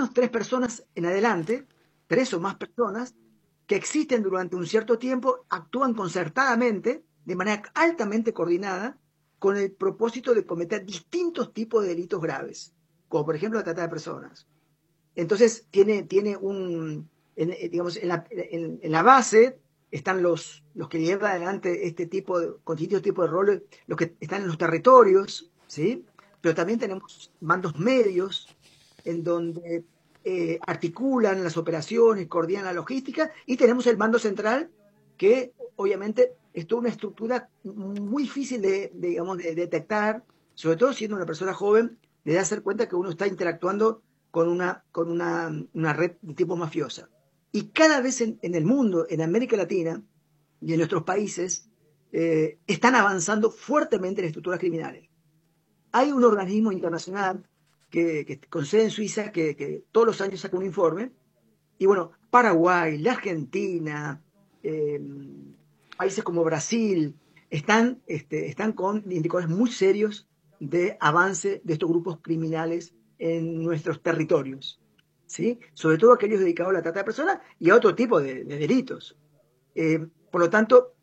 menos 3 personas en adelante, 3 o más personas, que existen durante un cierto tiempo, actúan concertadamente, de manera altamente coordinada, con el propósito de cometer distintos tipos de delitos graves, como por ejemplo la trata de personas. Entonces, tiene digamos, en la base están los que llevan adelante con distintos tipos de roles, los que están en los territorios, ¿sí? Pero también tenemos mandos medios en donde articulan las operaciones, coordinan la logística, y tenemos el mando central, que obviamente es toda una estructura muy difícil digamos, de detectar, sobre todo siendo una persona joven, de darse cuenta que uno está interactuando con una red de tipo mafiosa. Y cada vez en el mundo, en América Latina y en nuestros países, están avanzando fuertemente las estructuras criminales. Hay un organismo internacional con sede en Suiza que todos los años saca un informe, y bueno, Paraguay, la Argentina, eh, países como Brasil, están con indicadores muy serios de avance de estos grupos criminales en nuestros territorios, ¿sí? Sobre todo aquellos dedicados a la trata de personas y a otro tipo de delitos. Por lo tanto,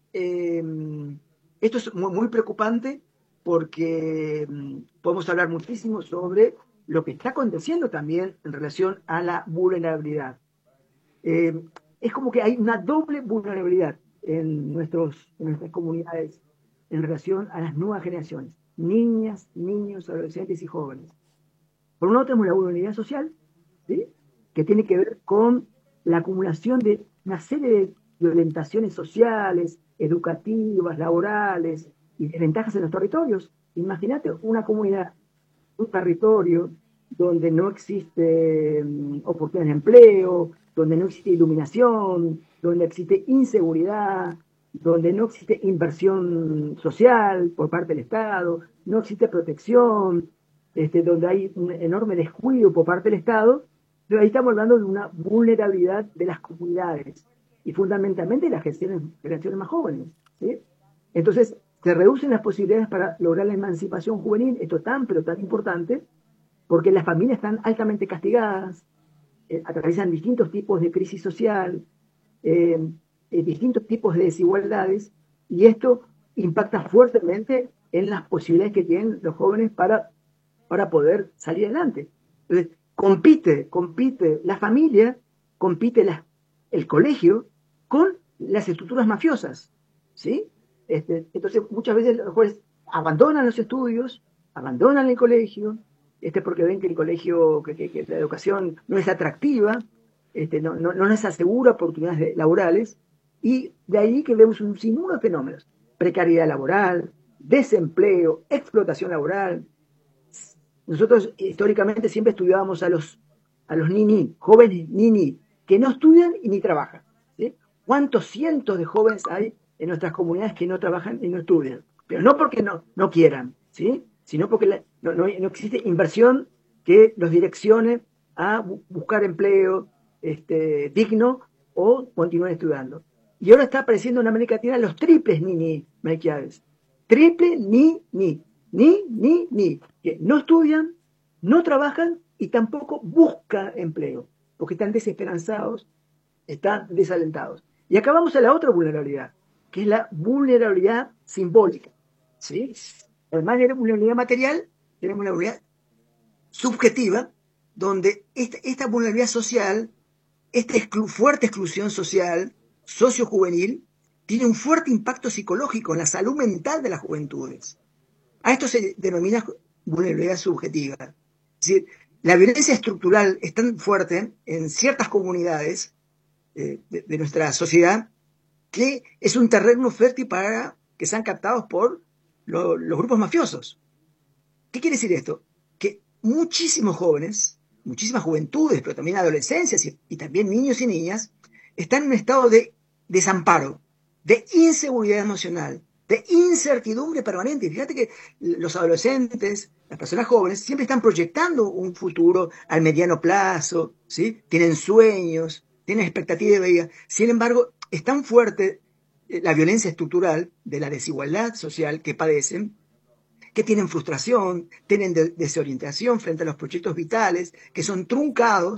esto es muy preocupante, porque podemos hablar muchísimo sobre lo que está aconteciendo también en relación a la vulnerabilidad. Eh, es como que hay una doble vulnerabilidad en nuestras comunidades en relación a las nuevas generaciones, niñas, niños, adolescentes y jóvenes. Por un lado tenemos la vulnerabilidad social, ¿sí? Que tiene que ver con la acumulación de una serie de orientaciones sociales, educativas, laborales y desventajas en los territorios. Imagínate una comunidad, un territorio donde no existe oportunidades de empleo, donde no existe iluminación, donde existe inseguridad, donde no existe inversión social por parte del Estado, no existe protección, donde hay un enorme descuido por parte del Estado. Pero ahí estamos hablando de una vulnerabilidad de las comunidades y fundamentalmente de las generaciones más jóvenes, ¿sí? Entonces, se reducen las posibilidades para lograr la emancipación juvenil, esto tan, pero tan importante, porque las familias están altamente castigadas, atraviesan distintos tipos de crisis social, eh, distintos tipos de desigualdades, y esto impacta fuertemente en las posibilidades que tienen los jóvenes para poder salir adelante. Entonces, compite la familia, compite el colegio con las estructuras mafiosas, ¿sí? Entonces, muchas veces los jóvenes abandonan los estudios, abandonan el colegio, porque ven que el colegio, que la educación no es atractiva, no les asegura oportunidades laborales, y de ahí que vemos un sinnúmero de fenómenos: precariedad laboral, desempleo, explotación laboral. Nosotros históricamente siempre estudiábamos a los nini, jóvenes nini, que no estudian y ni trabajan, ¿sí? ¿Cuántos cientos de jóvenes hay en nuestras comunidades que no trabajan y no estudian? Pero no porque no quieran, ¿sí? Sino porque no existe inversión que los direccione a buscar empleo digno, o continuar estudiando. Y ahora está apareciendo en América Latina los triples nini, Melquiades. Triple ni, que no estudian, no trabajan y tampoco buscan empleo, porque están desesperanzados, están desalentados. Y acá vamos a la otra vulnerabilidad, que es la vulnerabilidad simbólica, ¿sí? Además de la vulnerabilidad material, tenemos la vulnerabilidad subjetiva, donde esta vulnerabilidad social, esta fuerte exclusión social, sociojuvenil, tiene un fuerte impacto psicológico en la salud mental de las juventudes. A esto se denomina vulnerabilidad subjetiva. Es decir, la violencia estructural es tan fuerte en ciertas comunidades de nuestra sociedad, que es un terreno fértil para que sean captados por los grupos mafiosos. ¿Qué quiere decir esto? Que muchísimos jóvenes, muchísimas juventudes, pero también adolescencias y también niños y niñas, están en un estado de desamparo, de inseguridad emocional, de incertidumbre permanente. Y fíjate que los adolescentes, las personas jóvenes, siempre están proyectando un futuro al mediano plazo, ¿sí? Tienen sueños, tienen expectativas de vida. Sin embargo, es tan fuerte la violencia estructural de la desigualdad social que padecen, que tienen frustración, tienen desorientación frente a los proyectos vitales, que son truncados